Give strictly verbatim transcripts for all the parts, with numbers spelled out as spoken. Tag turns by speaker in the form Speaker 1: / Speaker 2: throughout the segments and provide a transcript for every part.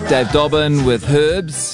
Speaker 1: Dave Dobbin with Herbs.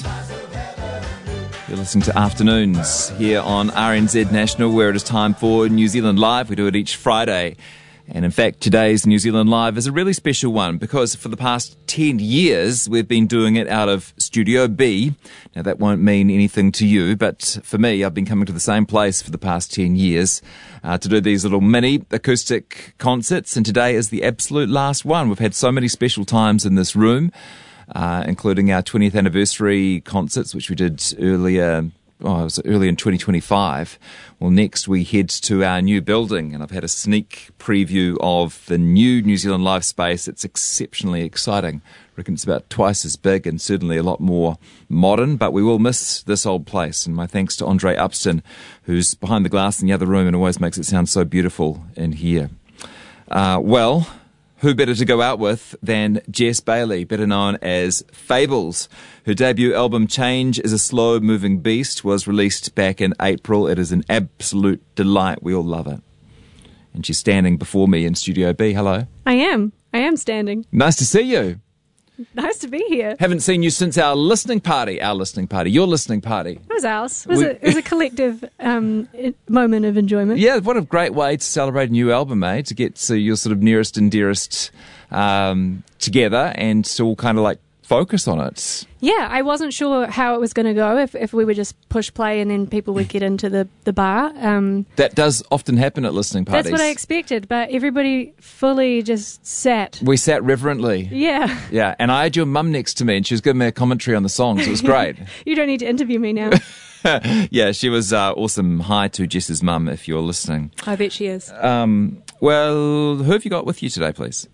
Speaker 1: You're listening to Afternoons here on R N Z National, where it is time for New Zealand Live. We do it each Friday. And in fact, today's New Zealand Live is a really special one because for the past ten years, we've been doing it out of Studio B. Now, that won't mean anything to you, but for me, I've been coming to the same place for the past ten years uh, to do these little mini acoustic concerts. And today is the absolute last one. We've had so many special times in this room, uh, including our twentieth anniversary concerts, which we did earlier. Oh, it was early in twenty twenty-five. Well, next we head to our new building, and I've had a sneak preview of the new New Zealand Live space. It's exceptionally exciting. I reckon it's about twice as big and certainly a lot more modern, but we will miss this old place. And my thanks to Andre Upston, who's behind the glass in the other room and always makes it sound so beautiful in here. Uh, well... Who better to go out with than Jess Bailey, better known as Fables. Her debut album, Change is a Slow Moving Beast, was released back in April. It is an absolute delight. We all love it. And she's standing before me in Studio B. Hello.
Speaker 2: I am. I am standing.
Speaker 1: Nice to see you.
Speaker 2: Nice to be here.
Speaker 1: Haven't seen you since our listening party. Our listening party. Your listening party.
Speaker 2: It was ours. It was,
Speaker 1: We-
Speaker 2: a, it was a collective um, moment of enjoyment.
Speaker 1: Yeah, what a great way to celebrate a new album, eh? To get so your sort of nearest and dearest um, together and to all kind of like focus on it.
Speaker 2: Yeah, I wasn't sure how it was going to go, if, if we would just push play and then people would get into the, the bar. Um,
Speaker 1: That does often happen at listening parties.
Speaker 2: that's what I expected, but everybody fully just sat.
Speaker 1: We sat reverently.
Speaker 2: Yeah.
Speaker 1: Yeah, and I had your mum next to me and she was giving me a commentary on the songs. It was great.
Speaker 2: You don't need to interview me now.
Speaker 1: Yeah, she was uh, awesome. Hi to Jess's mum if you're listening.
Speaker 2: I bet she is.
Speaker 1: Um, well, who have you got with you today, please?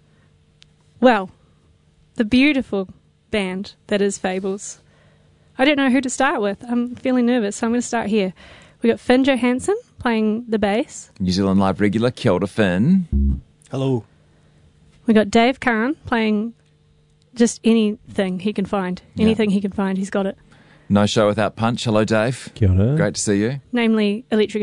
Speaker 2: Well, the beautiful band that is Fables. I don't know who to start with. I'm feeling nervous, so I'm going to start here. We got Finn Johansson playing the bass.
Speaker 1: New Zealand Live regular, Kia ora Finn.
Speaker 3: Hello.
Speaker 2: We got Dave Kahn playing just anything he can find.
Speaker 1: Yeah.
Speaker 2: Anything he can find, he's got it.
Speaker 1: No show without punch. Hello, Dave.
Speaker 3: Kia ora.
Speaker 1: Great to see you.
Speaker 2: Namely, electric